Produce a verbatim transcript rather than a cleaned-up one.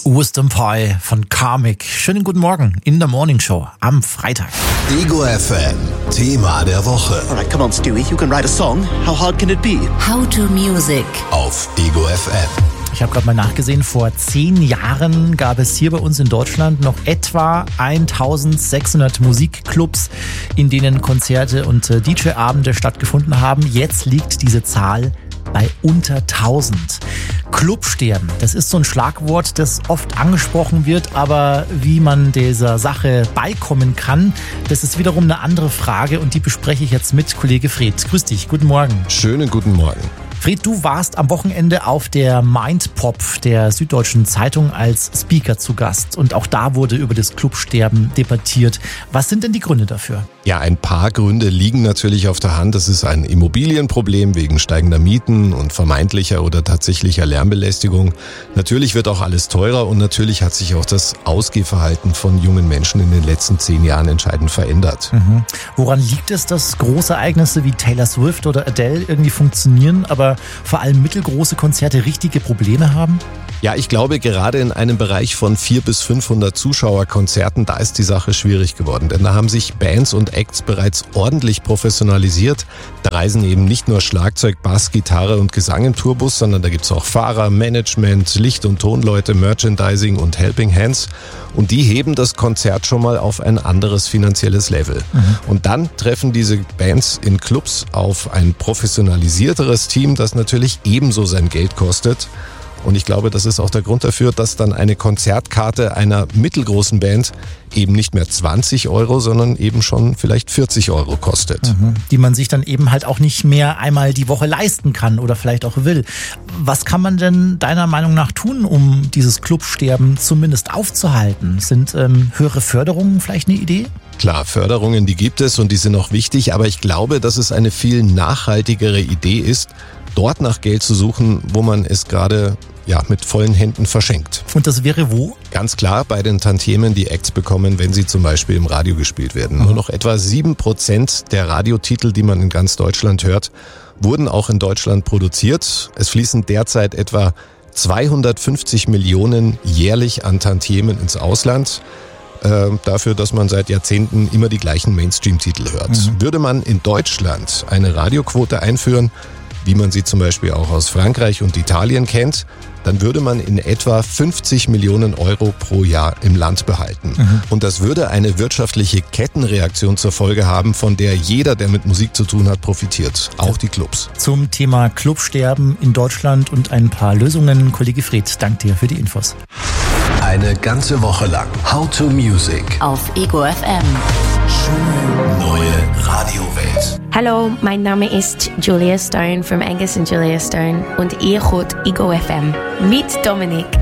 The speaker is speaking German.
Wisdom Pie von Karmic. Schönen guten Morgen in der Morning Show am Freitag. Ego F M, Thema der Woche. Alright, come on Stewie, you can write a song. How hard can it be? How to Music. Auf Ego F M. Ich habe gerade mal nachgesehen, vor zehn Jahren gab es hier bei uns in Deutschland noch etwa eintausendsechshundert Musikclubs, in denen Konzerte und äh, D J-Abende stattgefunden haben. Jetzt liegt diese Zahl bei unter tausend. Clubsterben, das ist so ein Schlagwort, das oft angesprochen wird, aber wie man dieser Sache beikommen kann, das ist wiederum eine andere Frage und die bespreche ich jetzt mit Kollege Fred. Grüß dich, guten Morgen. Schönen guten Morgen. Fred, du warst am Wochenende auf der Mindpop der Süddeutschen Zeitung als Speaker zu Gast und auch da wurde über das Clubsterben debattiert. Was sind denn die Gründe dafür? Ja, ein paar Gründe liegen natürlich auf der Hand. Das ist ein Immobilienproblem wegen steigender Mieten und vermeintlicher oder tatsächlicher Lärmbelästigung. Natürlich wird auch alles teurer und natürlich hat sich auch das Ausgehverhalten von jungen Menschen in den letzten zehn Jahren entscheidend verändert. Mhm. Woran liegt es, dass große Ereignisse wie Taylor Swift oder Adele irgendwie funktionieren, aber vor allem mittelgroße Konzerte richtige Probleme haben? Ja, ich glaube, gerade in einem Bereich von vierhundert bis fünfhundert Zuschauerkonzerten, da ist die Sache schwierig geworden. Denn da haben sich Bands und Acts bereits ordentlich professionalisiert. Da reisen eben nicht nur Schlagzeug, Bass, Gitarre und Gesang im Tourbus, sondern da gibt's auch Fahrer, Management, Licht- und Tonleute, Merchandising und Helping Hands. Und die heben das Konzert schon mal auf ein anderes finanzielles Level. Mhm. Und dann treffen diese Bands in Clubs auf ein professionalisierteres Team, das natürlich ebenso sein Geld kostet. Und ich glaube, das ist auch der Grund dafür, dass dann eine Konzertkarte einer mittelgroßen Band eben nicht mehr zwanzig Euro, sondern eben schon vielleicht vierzig Euro kostet. Mhm. Die man sich dann eben halt auch nicht mehr einmal die Woche leisten kann oder vielleicht auch will. Was kann man denn deiner Meinung nach tun, um dieses Clubsterben zumindest aufzuhalten? Sind ähm, höhere Förderungen vielleicht eine Idee? Klar, Förderungen, die gibt es und die sind auch wichtig, aber ich glaube, dass es eine viel nachhaltigere Idee ist, dort nach Geld zu suchen, wo man es gerade ja, mit vollen Händen verschenkt. Und das wäre wo? Ganz klar bei den Tantiemen, die Acts bekommen, wenn sie zum Beispiel im Radio gespielt werden. Mhm. Nur noch etwa sieben Prozent der Radiotitel, die man in ganz Deutschland hört, wurden auch in Deutschland produziert. Es fließen derzeit etwa zweihundertfünfzig Millionen jährlich an Tantiemen ins Ausland. Äh, dafür, dass man seit Jahrzehnten immer die gleichen Mainstream-Titel hört. Mhm. Würde man in Deutschland eine Radioquote einführen, wie man sie zum Beispiel auch aus Frankreich und Italien kennt, dann würde man in etwa fünfzig Millionen Euro pro Jahr im Land behalten. Mhm. Und das würde eine wirtschaftliche Kettenreaktion zur Folge haben, von der jeder, der mit Musik zu tun hat, profitiert. Auch die Clubs. Zum Thema Clubsterben in Deutschland und ein paar Lösungen. Kollege Fred, danke dir für die Infos. Eine ganze Woche lang How to Music Auf Ego F M. Schöne neue Radiowelt. Hallo, mein Name ist Julia Stone from Angus and Julia Stone und ihr hört Ego F M mit Dominik.